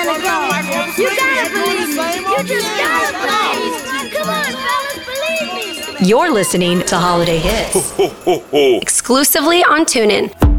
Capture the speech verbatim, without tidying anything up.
gotta go. You gotta believe me. You just gotta believe me. Come on, fellas, believe me. You're listening to Holiday Hits. Exclusively on TuneIn.